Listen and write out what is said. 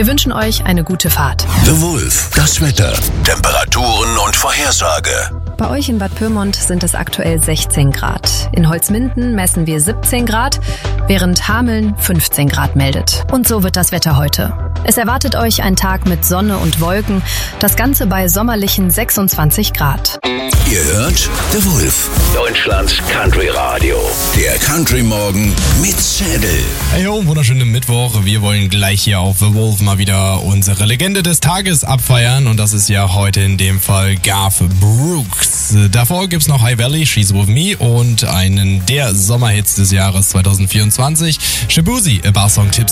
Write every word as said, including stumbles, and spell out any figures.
Wir wünschen euch eine gute Fahrt. The Wolf, das Wetter, Temperaturen und Vorhersage. Bei euch in Bad Pyrmont sind es aktuell sechzehn Grad. In Holzminden messen wir siebzehn Grad, während Hameln fünfzehn Grad meldet. Und so wird das Wetter heute. Es erwartet euch ein Tag mit Sonne und Wolken, das Ganze bei sommerlichen sechsundzwanzig Grad. Ihr hört The Wolf, Deutschlands Country Radio. Der Country Morgen mit Zädel. Hey ho, wunderschönen Mittwoch. Wir wollen gleich hier auf The Wolf mal wieder unsere Legende des Tages abfeiern. Und das ist ja heute in dem Fall Garth Brooks. Davor gibt's noch High Valley, She's With Me und einen der Sommerhits des Jahres zwanzig vierundzwanzig. Shaboozey, A Bar Song Tipps